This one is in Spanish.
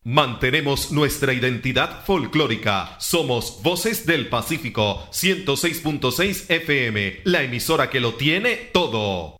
Mantenemos nuestra identidad folclórica. Somos Voces del Pacífico, 106.6 FM, la emisora que lo tiene todo.